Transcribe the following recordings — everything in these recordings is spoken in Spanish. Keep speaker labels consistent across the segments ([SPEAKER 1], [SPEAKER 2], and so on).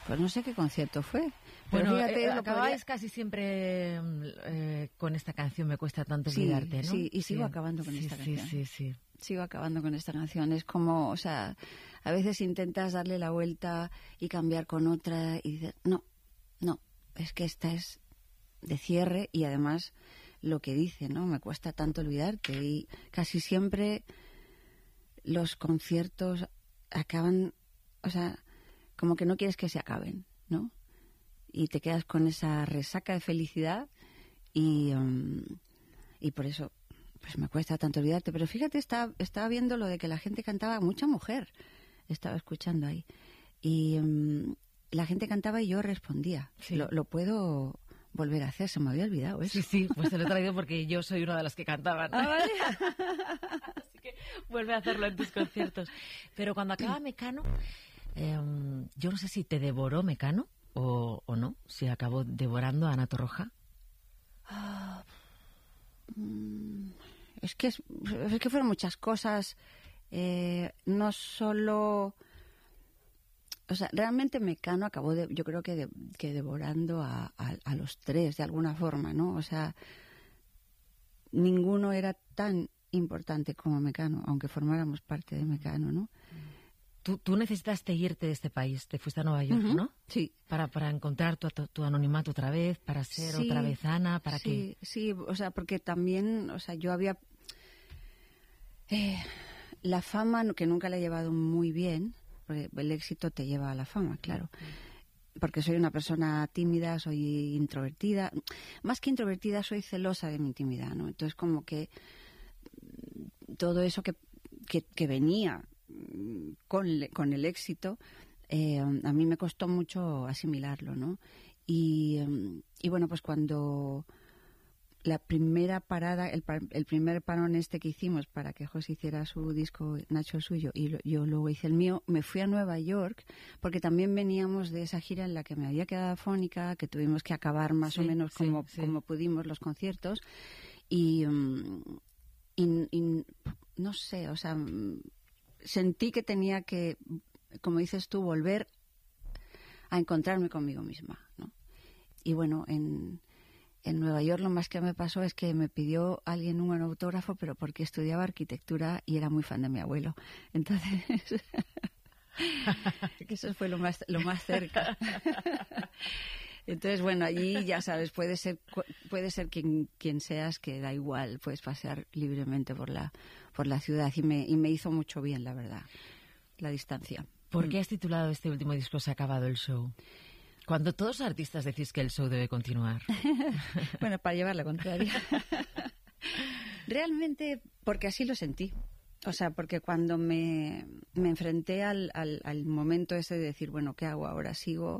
[SPEAKER 1] Pues no sé qué concierto fue.
[SPEAKER 2] Pero bueno, fíjate, acabáis casi siempre con esta canción, Me cuesta tanto olvidarte, ¿no?
[SPEAKER 1] Sí, y sigo acabando con esta canción.
[SPEAKER 2] Sí.
[SPEAKER 1] Sigo acabando con esta canción. Es como, o sea, a veces intentas darle la vuelta y cambiar con otra y dices, no, es que esta es de cierre y además lo que dice, ¿no? Me cuesta tanto olvidarte, y casi siempre los conciertos acaban, o sea, como que no quieres que se acaben, ¿no? Y te quedas con esa resaca de felicidad y por eso pues me cuesta tanto olvidarte. Pero fíjate, estaba viendo lo de que la gente cantaba, mucha mujer estaba escuchando ahí, y la gente cantaba y yo respondía. Sí. Lo puedo volver a hacer, se me había olvidado eso.
[SPEAKER 2] Sí, pues te lo he traído porque yo soy una de las que cantaban.
[SPEAKER 1] ¿Ah, vale?
[SPEAKER 2] Así que vuelve a hacerlo en tus conciertos. Pero cuando acaba Mecano, yo no sé si te devoró Mecano o no, si acabó devorando a Ana Torroja.
[SPEAKER 1] Es que fueron muchas cosas, no solo, o sea, realmente Mecano acabó yo creo que devorando a los tres de alguna forma, ¿no? O sea, ninguno era tan importante como Mecano, aunque formáramos parte de Mecano, ¿no?
[SPEAKER 2] Tú necesitaste irte de este país, te fuiste a Nueva York, ¿no?
[SPEAKER 1] Sí.
[SPEAKER 2] Para encontrar tu anonimato otra vez, para ser otra vez Ana, para que...
[SPEAKER 1] Sí, o sea, porque también, o sea, yo había... la fama, que nunca la he llevado muy bien, porque el éxito te lleva a la fama, claro. Porque soy una persona tímida, soy introvertida. Más que introvertida, soy celosa de mi intimidad, ¿no? Entonces, como que todo eso que venía con el éxito, a mí me costó mucho asimilarlo, ¿no? Y bueno, pues cuando la primera parada, el primer parón que hicimos para que José hiciera su disco, Nacho el suyo, y yo luego hice el mío, me fui a Nueva York, porque también veníamos de esa gira en la que me había quedado afónica, que tuvimos que acabar más o menos como pudimos los conciertos, y no sé, o sea, sentí que tenía que, como dices tú, volver a encontrarme conmigo misma, ¿no? Y bueno, en Nueva York lo más que me pasó es que me pidió alguien un autógrafo, pero porque estudiaba arquitectura y era muy fan de mi abuelo. Entonces, eso fue lo más cerca. Entonces, bueno, allí ya sabes, puede ser quien seas, que da igual, puedes pasear libremente por la ciudad, y me hizo mucho bien, la verdad, la distancia.
[SPEAKER 2] ¿Por qué has titulado este último disco Se ha acabado el show? Cuando todos los artistas decís que el show debe continuar.
[SPEAKER 1] Bueno, para llevar la contraria. Realmente, porque así lo sentí. O sea, porque cuando me enfrenté al momento ese de decir, bueno, ¿qué hago ahora? ¿Sigo?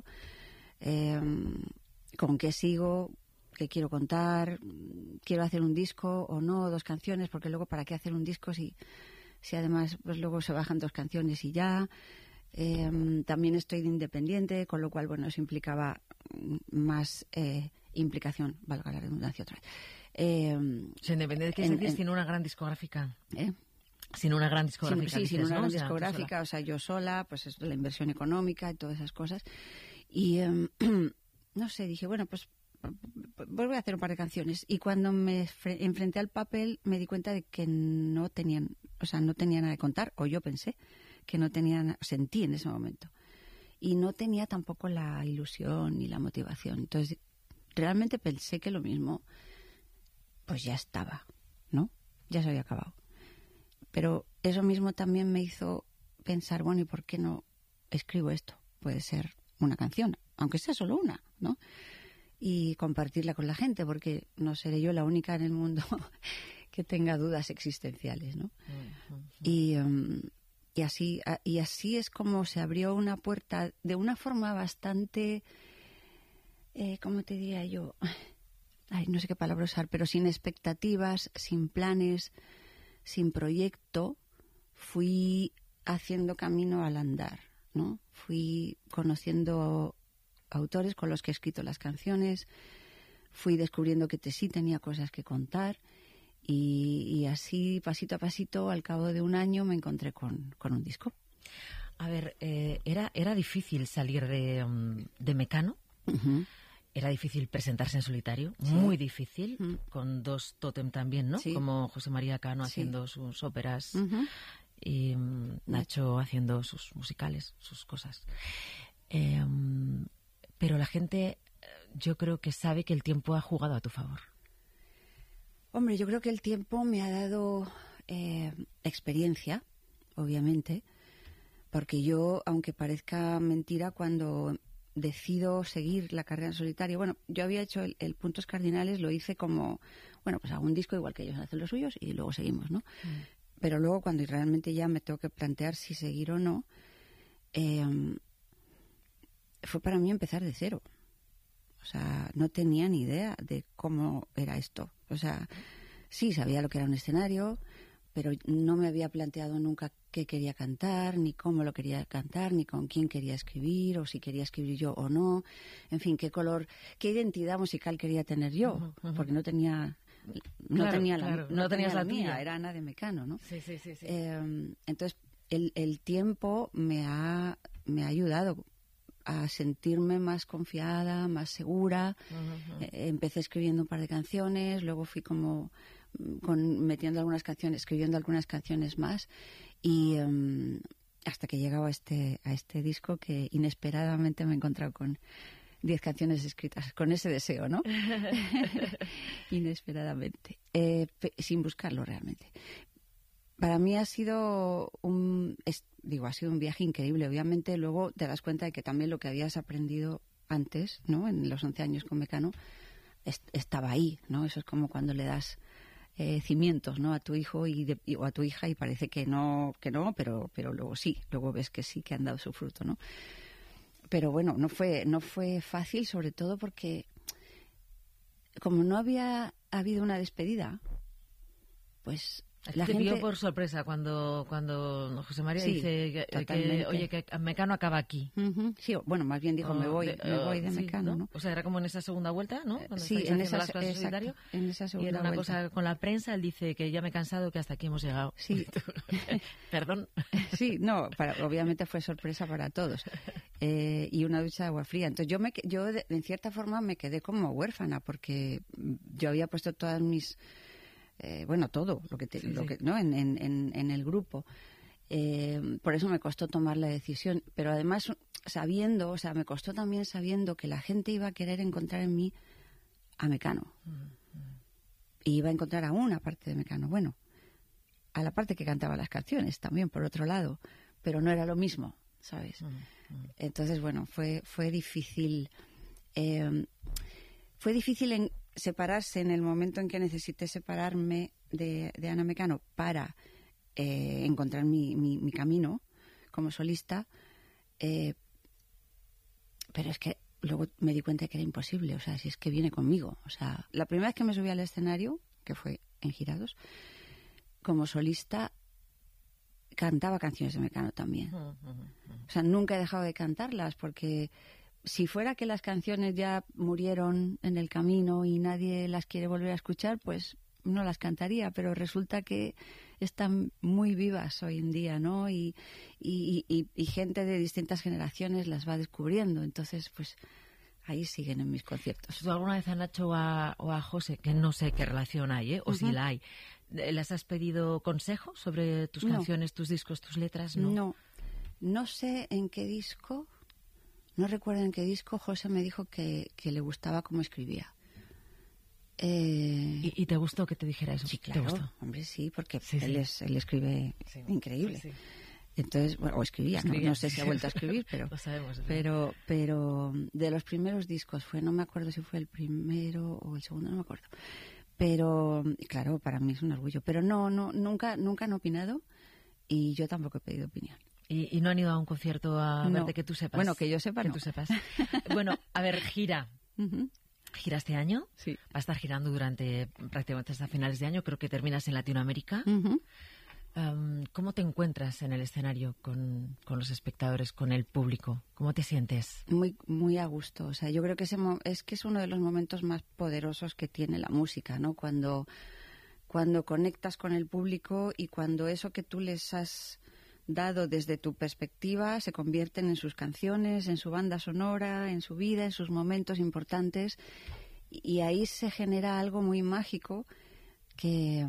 [SPEAKER 1] ¿Con qué sigo? ¿Qué quiero contar? ¿Quiero hacer un disco o no? 2 canciones, porque luego ¿para qué hacer un disco si además pues luego se bajan 2 canciones y ya? También estoy de independiente, con lo cual, bueno, eso implicaba más implicación, valga la redundancia otra vez.
[SPEAKER 2] Independiente, ¿qué es decir? Sin una gran discográfica. Sin una gran discográfica.
[SPEAKER 1] Sin una gran discográfica, o sea, yo sola, pues es la inversión económica y todas esas cosas. Y no sé, dije, bueno, pues voy a hacer un par de canciones. Y cuando me enfrenté al papel me di cuenta de que no tenían nada que contar, o yo pensé que no tenían, sentí en ese momento. Y no tenía tampoco la ilusión ni la motivación. Entonces, realmente pensé que lo mismo, pues ya estaba, ¿no? Ya se había acabado. Pero eso mismo también me hizo pensar, bueno, ¿y por qué no escribo esto? Puede ser una canción, aunque sea solo una, ¿no? Y compartirla con la gente, porque no seré yo la única en el mundo que tenga dudas existenciales, ¿no? Y así es como se abrió una puerta de una forma bastante, ¿cómo te diría yo? No sé qué palabra usar, pero sin expectativas, sin planes, sin proyecto. Fui haciendo camino al andar, ¿no? Fui conociendo autores con los que he escrito las canciones, fui descubriendo que sí tenía cosas que contar, y así, pasito a pasito, al cabo de un año me encontré con un disco.
[SPEAKER 2] A ver, era difícil salir de Mecano.
[SPEAKER 1] Ujú.
[SPEAKER 2] Era difícil presentarse en solitario,
[SPEAKER 1] Sí.
[SPEAKER 2] muy difícil, con dos tótem también, ¿no?
[SPEAKER 1] Sí.
[SPEAKER 2] Como José María Cano
[SPEAKER 1] Sí.
[SPEAKER 2] haciendo sus óperas
[SPEAKER 1] Ujú.
[SPEAKER 2] y Nacho haciendo sus musicales, sus cosas. Pero la gente, yo creo que sabe que el tiempo ha jugado a tu favor.
[SPEAKER 1] Hombre, yo creo que el tiempo me ha dado experiencia, obviamente, porque yo, aunque parezca mentira, cuando decido seguir la carrera en solitario, bueno, yo había hecho el Puntos Cardinales, lo hice como, bueno, pues hago un disco igual que ellos hacen los suyos y luego seguimos, ¿no? Pero luego cuando realmente ya me tengo que plantear si seguir o no, fue para mí empezar de cero. O sea, no tenía ni idea de cómo era esto. O sea, sí sabía lo que era un escenario, pero no me había planteado nunca qué quería cantar, ni cómo lo quería cantar, ni con quién quería escribir, o si quería escribir yo o no. En fin, qué color, qué identidad musical quería tener yo, porque no tenía... No tenía la mía, era Ana de Mecano, ¿no?
[SPEAKER 2] Sí, sí, sí. Sí.
[SPEAKER 1] Entonces, el tiempo me ha ayudado a sentirme más confiada, más segura. Empecé escribiendo un par de canciones, luego fui como metiendo algunas canciones, escribiendo algunas canciones más y hasta que llegaba a este disco que inesperadamente me he encontrado con 10 canciones escritas, con ese deseo, ¿no? Inesperadamente, sin buscarlo realmente. Para mí ha sido un viaje increíble. Obviamente luego te das cuenta de que también lo que habías aprendido antes, ¿no? En los 11 años con Mecano, estaba ahí, ¿no? Eso es como cuando le das cimientos, ¿no? A tu hijo o a tu hija y parece que no, pero luego sí, luego ves que sí, que han dado su fruto, ¿no? Pero bueno, no fue fácil, sobre todo porque como no había habido una despedida, pues la
[SPEAKER 2] te
[SPEAKER 1] gente
[SPEAKER 2] pilló por sorpresa cuando José María
[SPEAKER 1] Sí,
[SPEAKER 2] dice que Mecano acaba aquí.
[SPEAKER 1] Ujú. Sí, bueno, más bien dijo, me voy de
[SPEAKER 2] sí,
[SPEAKER 1] Mecano, ¿no?
[SPEAKER 2] O sea, era como en esa segunda vuelta, ¿no? Cuando
[SPEAKER 1] Sí,
[SPEAKER 2] estáis haciendo las cosas en solitario.
[SPEAKER 1] en esa
[SPEAKER 2] Y
[SPEAKER 1] segunda
[SPEAKER 2] era una
[SPEAKER 1] vuelta.
[SPEAKER 2] cosa con la prensa, él dice que ya me he cansado, que hasta aquí hemos llegado.
[SPEAKER 1] Sí.
[SPEAKER 2] Perdón.
[SPEAKER 1] Sí, no, obviamente fue sorpresa para todos. Y una ducha de agua fría. Entonces yo en cierta forma me quedé como huérfana porque yo había puesto todas mis... todo lo que ¿no? en el grupo. Por eso me costó tomar la decisión. Pero además sabiendo, o sea, me costó también sabiendo que la gente iba a querer encontrar en mí a Mecano. Y iba a encontrar a una parte de Mecano. Bueno, a la parte que cantaba las canciones también, por otro lado. Pero no era lo mismo, ¿sabes? Entonces, bueno, fue difícil. Fue difícil en separarse en el momento en que necesité separarme de Ana Mecano para encontrar mi camino como solista, pero es que luego me di cuenta de que era imposible, o sea, si es que viene conmigo. O sea, la primera vez que me subí al escenario, que fue en Girados, como solista cantaba canciones de Mecano también. O sea, nunca he dejado de cantarlas porque... Si fuera que las canciones ya murieron en el camino y nadie las quiere volver a escuchar, pues no las cantaría, pero resulta que están muy vivas hoy en día, ¿no? Y gente de distintas generaciones las va descubriendo, entonces pues ahí siguen en mis conciertos.
[SPEAKER 2] ¿Tú alguna vez a Nacho o a José, que no sé qué relación hay, o si la hay, les has pedido consejos sobre tus canciones, tus discos, tus letras?
[SPEAKER 1] No sé en qué disco... No recuerdo en qué disco José me dijo que le gustaba cómo escribía.
[SPEAKER 2] ¿Y te gustó que te dijera eso?
[SPEAKER 1] Sí, claro.
[SPEAKER 2] ¿Te gustó?
[SPEAKER 1] Hombre, sí, porque él escribe increíble.
[SPEAKER 2] Sí.
[SPEAKER 1] Entonces, bueno, o escribía. No sé si ha vuelto a escribir, pero...
[SPEAKER 2] Lo sabemos.
[SPEAKER 1] Pero de los primeros discos no me acuerdo si fue el primero o el segundo, no me acuerdo. Pero, claro, para mí es un orgullo. Pero nunca han opinado y yo tampoco he pedido opinión.
[SPEAKER 2] ¿Y no han ido a un concierto a verte que tú sepas?
[SPEAKER 1] Bueno, que yo sepa,
[SPEAKER 2] que
[SPEAKER 1] no.
[SPEAKER 2] tú sepas. Bueno, a ver, gira. ¿Gira este año?
[SPEAKER 1] Sí.
[SPEAKER 2] Va a estar girando durante prácticamente hasta finales de año. Creo que terminas en Latinoamérica. ¿Cómo te encuentras en el escenario con los espectadores, con el público? ¿Cómo te sientes?
[SPEAKER 1] Muy, muy a gusto. O sea, yo creo que es uno de los momentos más poderosos que tiene la música, ¿no? Cuando conectas con el público y cuando eso que tú les has dado desde tu perspectiva, se convierten en sus canciones, en su banda sonora, en su vida, en sus momentos importantes, y ahí se genera algo muy mágico que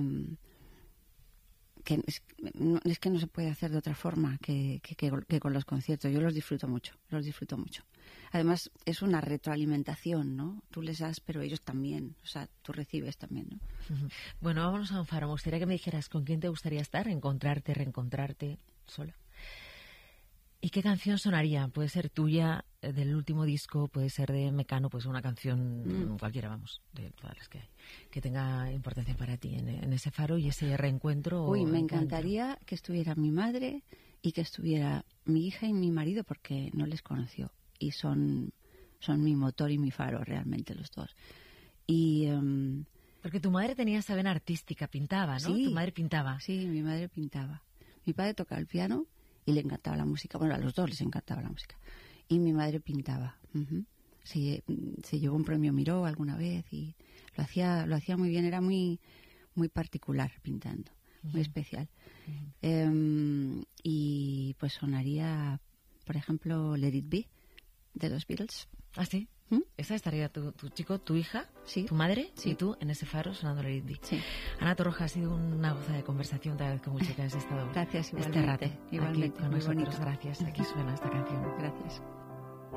[SPEAKER 1] es que no se puede hacer de otra forma que con los conciertos. Yo los disfruto mucho. Además, es una retroalimentación, ¿no? Tú les das, pero ellos también. O sea, tú recibes también, ¿no?
[SPEAKER 2] Bueno, vámonos a un faro. Me gustaría que me dijeras con quién te gustaría estar, encontrarte, reencontrarte, sola. ¿Y qué canción sonaría? Puede ser tuya, del último disco, puede ser de Mecano, pues una canción cualquiera, vamos, de todas las que hay, que tenga importancia para ti en ese faro y ese reencuentro.
[SPEAKER 1] Uy, me encantaría que estuviera mi madre y que estuviera mi hija y mi marido, porque no les conoció y son mi motor y mi faro realmente los dos. Y
[SPEAKER 2] porque tu madre tenía esa vena artística, pintaba, ¿no?
[SPEAKER 1] Sí,
[SPEAKER 2] tu madre pintaba.
[SPEAKER 1] Sí, mi madre pintaba. Mi padre tocaba el piano y le encantaba la música. Bueno, a los dos les encantaba la música. Y mi madre pintaba. Se llevó un premio Miró alguna vez y lo hacía muy bien. Era muy, muy particular pintando, muy especial. Y pues sonaría, por ejemplo, Let It Be, de los Beatles.
[SPEAKER 2] ¿Ah, sí? Esa estaría tu chico, tu hija,
[SPEAKER 1] sí,
[SPEAKER 2] tu madre
[SPEAKER 1] sí,
[SPEAKER 2] y tú en ese faro sonando Let It Be.
[SPEAKER 1] Sí.
[SPEAKER 2] Ana Torroja, ha sido una goza de conversación. Te agradezco mucho que hayas estado
[SPEAKER 1] Gracias,
[SPEAKER 2] este rato
[SPEAKER 1] igualmente,
[SPEAKER 2] aquí con
[SPEAKER 1] muy
[SPEAKER 2] nosotros.
[SPEAKER 1] bonito.
[SPEAKER 2] Gracias. Aquí suena esta canción.
[SPEAKER 1] Gracias.